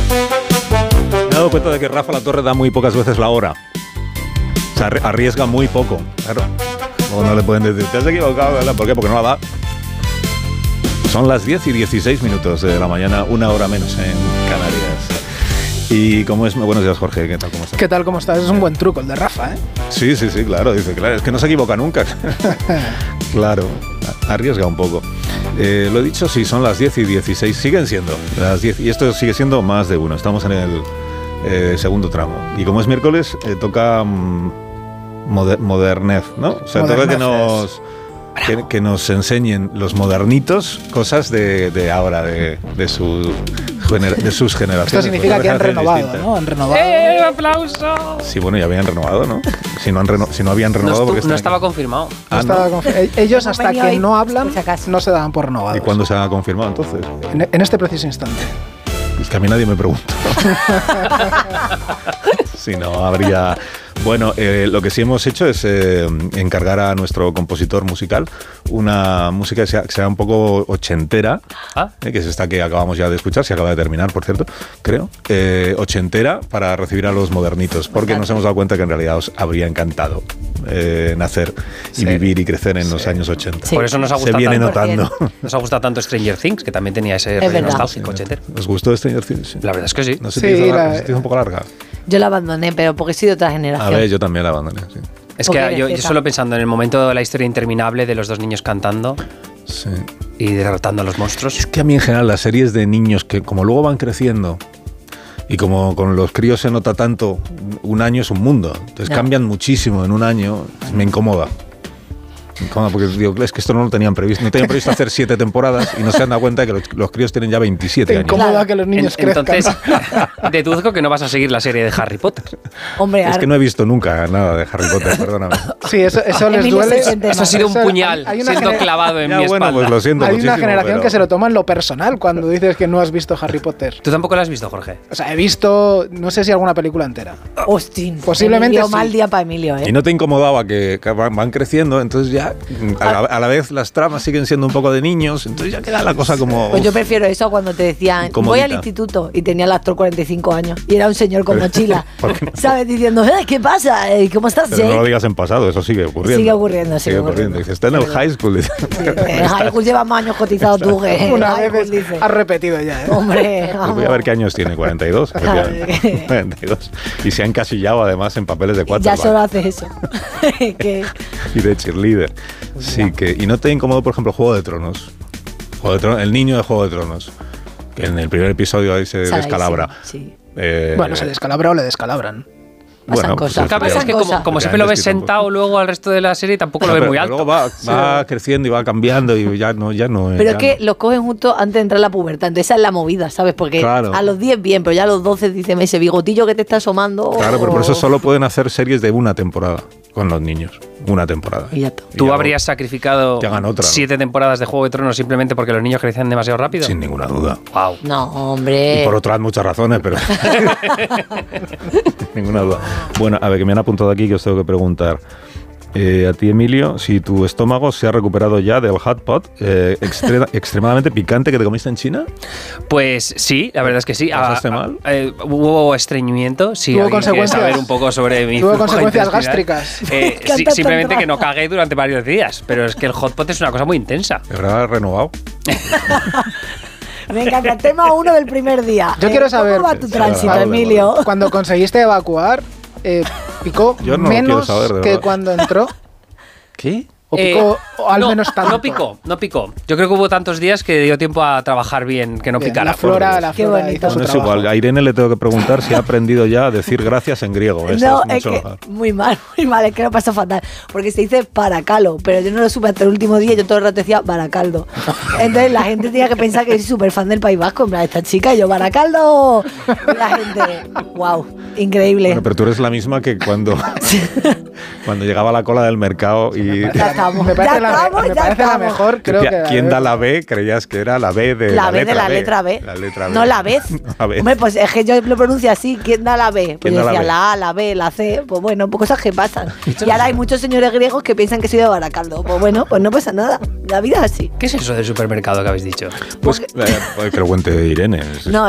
Me he dado cuenta de que Rafa La Torre da muy pocas veces la hora. O sea, arriesga muy poco, claro. O no le pueden decir, te has equivocado, ¿verdad? ¿Por qué? Porque no la da. Son las 10:16 de la mañana, una hora menos en Canarias. Y como es... Buenos días, Jorge, ¿qué tal? ¿Cómo estás? ¿Qué tal? ¿Cómo estás? Es un buen truco el de Rafa, ¿eh? Sí, claro, dice, claro, es que no se equivoca nunca. Claro, arriesga un poco. Lo he dicho, sí, son las 10:16, siguen siendo las 10, y esto sigue siendo más de uno, estamos en el segundo tramo. Y como es miércoles, toca modernez, ¿no? O sea, Modernez, toca que nos enseñen los modernitos cosas de ahora, de sus generaciones. Esto significa que han renovado, ¿no? Han renovado. ¡Aplauso! Sí, bueno, ya habían renovado, ¿no? Si no habían renovado... No estaba confirmado. Ellos hasta que no hablan no se daban por renovados. ¿Y cuándo se ha confirmado entonces? En este preciso instante. Es que a mí nadie me pregunta. Si no, habría... Bueno, lo que sí hemos hecho es encargar a nuestro compositor musical una música que sea un poco ochentera, que es esta que acabamos ya de escuchar, se acaba de terminar, por cierto, creo, ochentera, para recibir a los modernitos, porque nos hemos dado cuenta que en realidad os habría encantado nacer y vivir y crecer en los años 80. Sí. Por eso nos ha gustado se viene tanto, notando. Nos ha gustado tanto Stranger Things, que también tenía ese rollo nostálgico ochentero. ¿Os gustó Stranger Things? Sí. La verdad es que sí. ¿No se te hizo un poco larga? Yo la abandoné, pero porque soy de otra generación. A ver, yo también la abandoné, sí. Es que yo solo pensando en el momento de la historia interminable de los dos niños cantando y derrotando a los monstruos. Es que a mí en general las series de niños que como luego van creciendo y como con los críos se nota tanto, un año es un mundo. Entonces cambian muchísimo en un año, me incomoda. Porque digo, es que esto no lo tenían previsto. No tenían previsto hacer 7 temporadas y no se han dado cuenta de que los críos tienen ya 27 años. Te incomoda que los niños crezcan. Entonces, deduzco que no vas a seguir la serie de Harry Potter. Hombre, es que no he visto nunca nada de Harry Potter, perdóname. Sí, eso les duele. Eso ha sido un puñal siendo clavado en mi espalda. Pues lo siento hay muchísimo, una generación que se lo toma en lo personal cuando dices que no has visto Harry Potter. ¿Tú tampoco lo has visto, Jorge? O sea, he visto, no sé si alguna película entera. Hostín. Posiblemente Emilio, sí. mal día para Emilio, ¿eh? ¿Y no te incomodaba que van creciendo? Entonces ya, a la vez las tramas siguen siendo un poco de niños, entonces ya queda la cosa como... Pues yo prefiero eso cuando te decían, voy al instituto, y tenía el actor 45 años, y era un señor con mochila, ¿sabes? Diciendo, ¿qué pasa? ¿Cómo estás, Pero Jake? no lo digas en pasado, eso sigue ocurriendo. Sigue ocurriendo. Dice, está en el high school. En el high school llevas más años cotizado tú que... Una vez has repetido ya, ¿eh? Hombre, pues voy a ver qué años tiene, 42. 42. Y se ha encasillado además en papeles de 4. Ya solo hace eso. Y de cheerleader. Sí, y no te incomodó, por ejemplo, Juego de Tronos. El niño de Juego de Tronos. Que en el primer episodio ahí se descalabra. Sí. Bueno, se descalabra o le descalabran. Pasan cosas. Es que como siempre lo ves sentado luego al resto de la serie, tampoco lo ves muy alto. Luego va creciendo y va cambiando y ya no. Pero es que los cogen justo antes de entrar a la pubertad. Entonces esa es la movida, ¿sabes? Porque a los 10 bien, pero ya a los 12 dicen ese bigotillo que te está asomando. Claro, pero por eso solo pueden hacer series de una temporada con los niños. Una temporada. Y ya está. ¿Tú habrías sacrificado 7 temporadas de Juego de Tronos simplemente porque los niños crecían demasiado rápido? Sin ninguna duda. Wow. No, hombre. Y por otras muchas razones, pero... Ninguna duda. Bueno, a ver, que me han apuntado aquí que os tengo que preguntar. A ti, Emilio, si tu estómago se ha recuperado ya del hot pot extremadamente picante que te comiste en China. Pues sí, la verdad es que sí. ¿Pasaste mal? Hubo estreñimiento. Sí, ¿Tuvo consecuencias? Saber un poco sobre mi ¿Tuvo consecuencias gástricas? Sí, simplemente que no cagué durante varios días. Pero es que el hot pot es una cosa muy intensa. ¿Habrá renovado? Me encanta. Tema 1 del primer día. Yo quiero saber... ¿Cómo va tu tránsito, Emilio? Cuando conseguiste evacuar... ¿Picó menos que cuando entró? ¿Qué? ¿O picó al menos tanto? No picó. Yo creo que hubo tantos días que dio tiempo a trabajar bien, que no picara. La flora hizo su no es trabajo. igual. A Irene le tengo que preguntar si ha aprendido ya a decir gracias en griego. No, es que muy mal, es que lo pasó fatal. Porque se dice paracalo, pero yo no lo supe hasta el último día, yo todo el rato decía baracaldo. Entonces la gente tenía que pensar que soy súper fan del País Vasco, en plan, esta chica, y yo, baracaldo. Y la gente, wow, increíble. Bueno, pero tú eres la misma que cuando llegaba la cola del mercado y... Ya estamos, me parece la mejor, creo que... ¿Quién da la B? Creías que era la B de la B de la letra B. La letra B. No la B. Hombre, pues es que yo lo pronuncio así. ¿Quién da la B? Pues yo decía la A, la B, la C. Pues bueno, pues cosas que pasan. Y ahora hay muchos señores griegos que piensan que soy de Baracaldo. Pues bueno, pues no pasa nada. La vida es así. ¿Qué es eso del supermercado que habéis dicho? Pues que lo cuente Irene. No,